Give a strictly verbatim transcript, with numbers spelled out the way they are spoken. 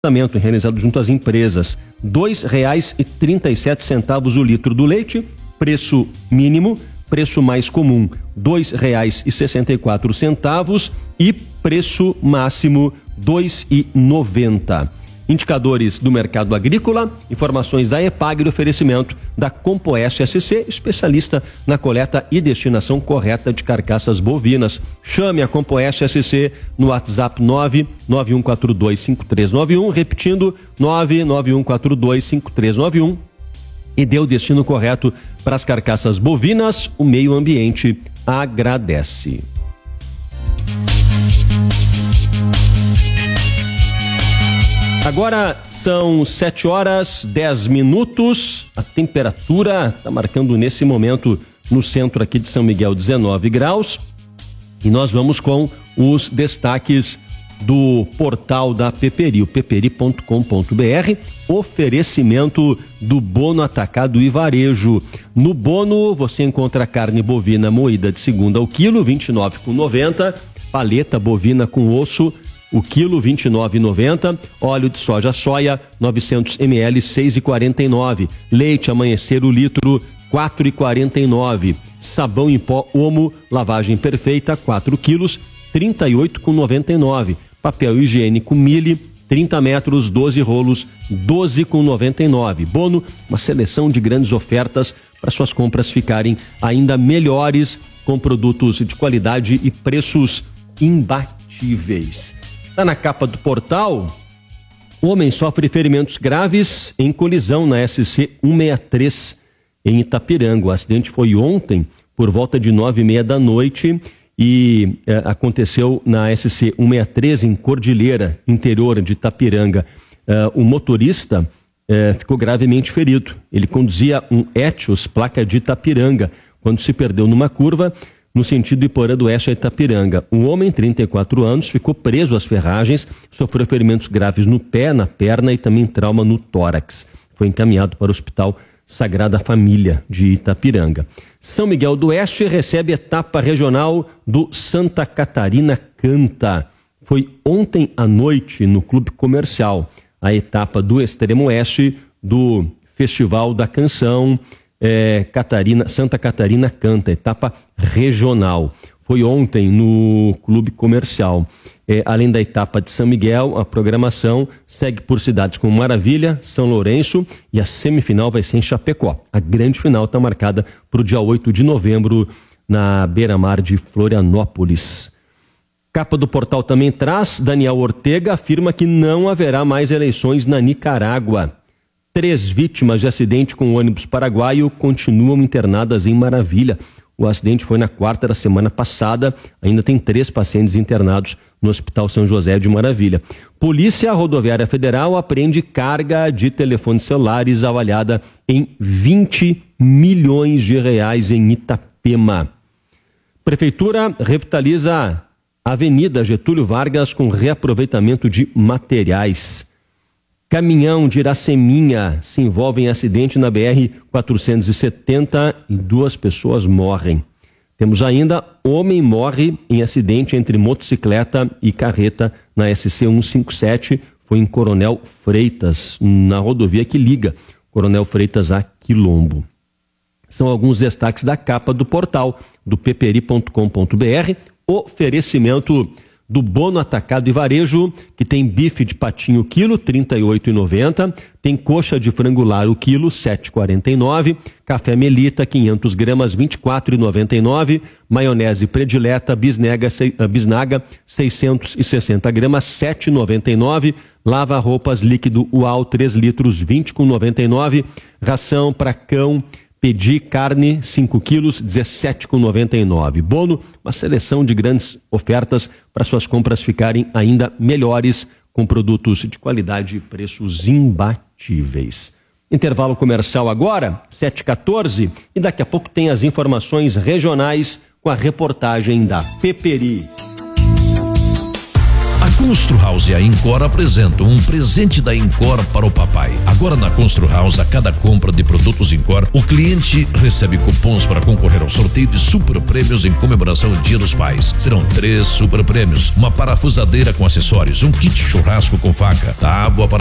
realizado junto às empresas. dois reais e trinta e sete centavos o litro do leite, preço mínimo. Preço mais comum, dois reais e sessenta e quatro centavos e preço máximo, dois reais e noventa centavos. Indicadores do mercado agrícola, informações da EPAGRE, oferecimento da Compoeste S C, especialista na coleta e destinação correta de carcaças bovinas. Chame a Compoeste S C no WhatsApp nove nove um quatro dois cinco três nove um, repetindo nove nove um quatro dois cinco três nove um, e dê o destino correto para as carcaças bovinas. O meio ambiente agradece. Agora são sete horas, dez minutos. A temperatura está marcando nesse momento no centro aqui de São Miguel dezenove graus. E nós vamos com os destaques do portal da Peperi, o peperi ponto com ponto br. Oferecimento do Bono Atacado e Varejo. No Bono você encontra carne bovina moída de segunda ao quilo, vinte e nove reais e noventa centavos. Paleta bovina com osso, o quilo vinte e nove reais e noventa centavos. Óleo de soja soia novecentos mililitros, seis reais e quarenta e nove centavos. Leite Amanhecer o litro, quatro reais e quarenta e nove centavos. Sabão em pó Omo, lavagem perfeita, quatro quilos, trinta e oito reais e noventa e nove centavos. Papel higiênico Mille, trinta metros, doze rolos, doze reais e noventa e nove centavos. Bono, uma seleção de grandes ofertas para suas compras ficarem ainda melhores, com produtos de qualidade e preços imbatíveis. Está na capa do portal. Homem sofre ferimentos graves em colisão na S C cento e sessenta e três em Itapiranga. O acidente foi ontem por volta de nove e meia da noite e eh, aconteceu na S C cento e sessenta e três em Cordilheira, interior de Itapiranga. Eh, o motorista eh, ficou gravemente ferido. Ele conduzia um Etios, placa de Itapiranga, quando se perdeu numa curva no sentido Iporã do Oeste a Itapiranga. Um homem, trinta e quatro anos, ficou preso às ferragens, sofreu ferimentos graves no pé, na perna e também trauma no tórax. Foi encaminhado para o Hospital Sagrada Família de Itapiranga. São Miguel do Oeste recebe etapa regional do Santa Catarina Canta. Foi ontem à noite no Clube Comercial, a etapa do Extremo Oeste do Festival da Canção é, Catarina, Santa Catarina Canta, etapa regional. Foi ontem no Clube Comercial. É, além da etapa de São Miguel, a programação segue por cidades como Maravilha, São Lourenço e a semifinal vai ser em Chapecó. A grande final está marcada para o dia oito de novembro na beira-mar de Florianópolis. Capa do portal também traz: Daniel Ortega afirma que não haverá mais eleições na Nicarágua. Três vítimas de acidente com o ônibus paraguaio continuam internadas em Maravilha. O acidente foi na quarta da semana passada. Ainda tem três pacientes internados no Hospital São José de Maravilha. Polícia Rodoviária Federal apreende carga de telefones celulares avaliada em vinte milhões de reais em Itapema. Prefeitura revitaliza a Avenida Getúlio Vargas com reaproveitamento de materiais. Caminhão de Iraceminha se envolve em acidente na B R quatrocentos e setenta e duas pessoas morrem. Temos ainda: homem morre em acidente entre motocicleta e carreta na S C cento e cinquenta e sete. Foi em Coronel Freitas, na rodovia que liga Coronel Freitas a Quilombo. São alguns destaques da capa do portal do peperi ponto com ponto br. Oferecimento do Bono Atacado e Varejo, que tem bife de patinho quilo, trinta e oito reais e noventa centavos. Tem coxa de frango lar o quilo, sete reais e quarenta e nove centavos. Café Melita, quinhentas gramas, vinte e quatro reais e noventa e nove centavos. Maionese Predileta, Bisnaga, Bisnaga seiscentos e sessenta gramas, sete reais e noventa e nove centavos. Lava roupas líquido U A L, três litros, vinte reais e noventa e nove centavos. Ração para cão Pedi carne, cinco quilos, dezessete reais e noventa e nove centavos. Bono, uma seleção de grandes ofertas para suas compras ficarem ainda melhores, com produtos de qualidade e preços imbatíveis. Intervalo comercial agora, sete e quatorze, e daqui a pouco tem as informações regionais com a reportagem da Peperi. Constru House e a Incor apresentam um presente da Incor para o papai. Agora na Constru House, a cada compra de produtos Incor, o cliente recebe cupons para concorrer ao sorteio de super prêmios em comemoração ao Dia dos Pais. Serão três super prêmios, uma parafusadeira com acessórios, um kit churrasco com faca, tábua para